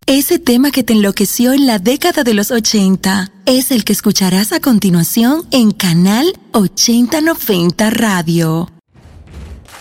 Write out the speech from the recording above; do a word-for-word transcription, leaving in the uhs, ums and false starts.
Ese tema que te enloqueció en la década de los ochenta es el que escucharás a continuación en Canal ochenta noventa Radio.